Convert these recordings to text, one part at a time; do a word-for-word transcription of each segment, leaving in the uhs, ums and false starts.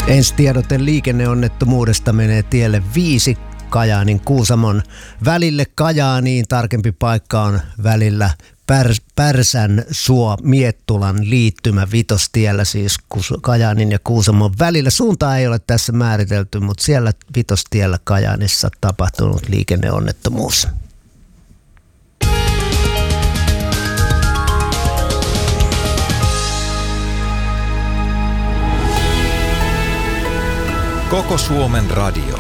Ensitiedote liikenneonnettomuudesta menee tielle viisi Kajaanin Kuusamon välille Kajaaniin. Tarkempi paikka on välillä Pärs- Pärsän suo Miettulan liittymä Vitostiellä, siis Kajaanin ja Kuusamon välillä. Suuntaa ei ole tässä määritelty, mutta siellä Vitostiellä Kajaanissa tapahtunut liikenneonnettomuus. Koko Suomen radio.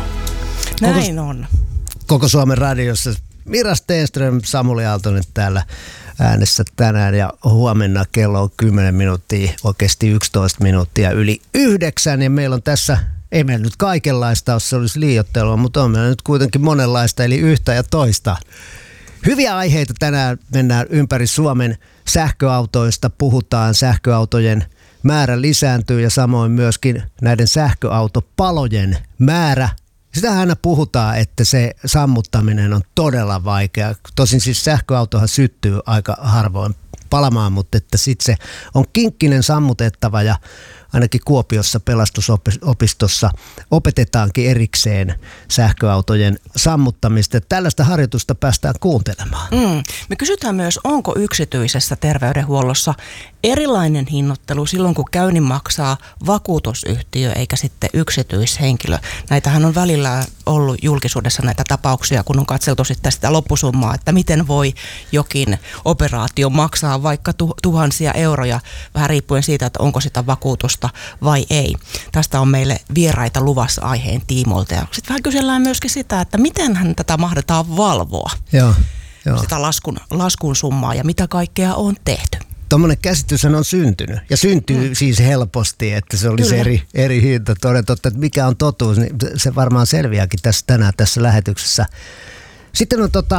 Näin on. Koko Suomen radiossa Mira Stenström, Samuli Aaltonen täällä äänessä tänään ja huomenna kello on kymmenen minuuttia, oikeasti yksitoista minuuttia yli yhdeksän ja meillä on tässä, ei meillä nyt kaikenlaista, jos se olisi liioittelua, mutta on meillä nyt kuitenkin monenlaista eli yhtä ja toista. Hyviä aiheita tänään, mennään ympäri Suomen sähköautoista, puhutaan sähköautojen määrä lisääntyy ja samoin myöskin näiden sähköautopalojen määrä. Sitähän aina puhutaan, että se sammuttaminen on todella vaikea. Tosin siis sähköautohan syttyy aika harvoin palamaan, mutta että sitten se on kinkkinen sammutettava ja ainakin Kuopiossa pelastusopistossa opetetaankin erikseen sähköautojen sammuttamista. Tällaista harjoitusta päästään kuuntelemaan. Mm. Me kysytään myös, onko yksityisessä terveydenhuollossa erilainen hinnoittelu silloin, kun käynnin maksaa vakuutusyhtiö eikä sitten yksityishenkilö. Näitähän on välillä ollut julkisuudessa näitä tapauksia, kun on katseltu sitten sitä loppusummaa, että miten voi jokin operaatio maksaa vaikka tuhansia euroja, vähän riippuen siitä, että onko sitä vakuutusta vai ei. Tästä on meille vieraita luvassa aiheen tiimoilta. Ja sitten vähän kysellään myöskin sitä, että mitenhän tätä mahdetaan valvoa. Joo, joo. Sitä laskun, laskun summaa ja mitä kaikkea on tehty. Tuommoinen käsityshän on syntynyt ja syntyy mm. siis helposti, että se olisi eri, eri hinta. Toden totta, että mikä on totuus, niin se varmaan selviääkin tässä tänään tässä lähetyksessä. Sitten on tota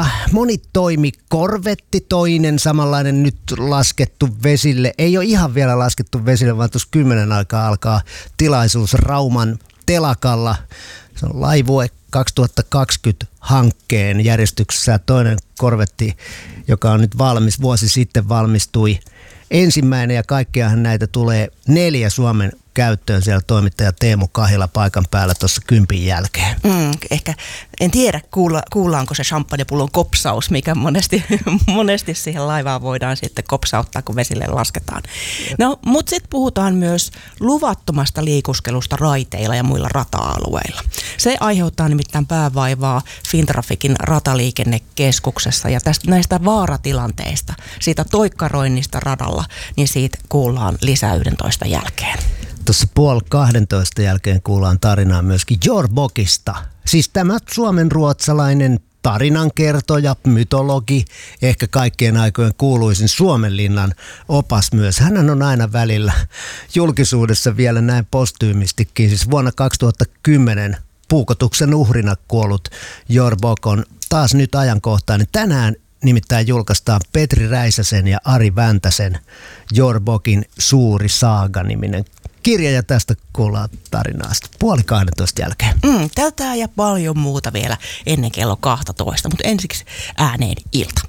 monitoimikorvetti, toinen samanlainen nyt laskettu vesille. Ei ole ihan vielä laskettu vesille, vaan tuossa kymmenen aikaa alkaa tilaisuus Rauman telakalla. Se on Laivue kaksituhattakaksikymmentä hankkeen järjestyksessä. Toinen korvetti, joka on nyt valmis, vuosi sitten valmistui ensimmäinen ja kaikkiahan näitä tulee neljä Suomen käyttöön siellä toimittaja Teemu Kahila paikan päällä tuossa kympin jälkeen. Mm, ehkä en tiedä, kuulla, kuullaanko se champagnepullon kopsaus, mikä monesti, monesti siihen laivaan voidaan sitten kopsauttaa, kun vesille lasketaan. No, mutta sitten puhutaan myös luvattomasta liikuskelusta raiteilla ja muilla rata-alueilla. Se aiheuttaa nimittäin päävaivaa Fintrafikin rataliikennekeskuksessa ja tästä, näistä vaaratilanteista, siitä toikkaroinnista radalla, niin siitä kuullaan lisää yhdentoista jälkeen. Tuossa puoli kahdentoista jälkeen kuullaan tarinaa myöskin Jorbokista. Siis tämä suomen-ruotsalainen tarinankertoja, mytologi, ehkä kaikkien aikojen kuuluisin Suomenlinnan opas myös. Hänhän on aina välillä julkisuudessa vielä näin postyymistikin. Siis vuonna kaksituhattakymmenen puukotuksen uhrina kuollut Jorbok on taas nyt ajankohtainen. Tänään nimittäin julkaistaan Petri Räisäsen ja Ari Väntäsen Jorbokin suuri saaga-niminen kirja ja tästä kuullaan tarinaa puoli kahdentoista jälkeen. Mm, tältä ja paljon muuta vielä ennen kello kaksitoista, mutta ensiksi ääneen Ilta.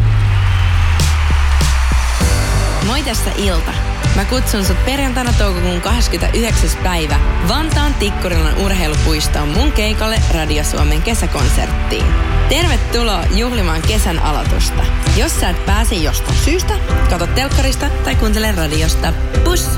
Moi tässä Ilta. Mä kutsun sut perjantaina toukokuun kahdeskymmenesyhdeksäs päivä Vantaan Tikkurilan urheilupuistoon mun keikalle Radio Suomen kesäkonserttiin. Tervetuloa juhlimaan kesän aloitusta. Jos sä et pääse jostain syystä, katso telkkarista tai kuuntele radiosta. Pus!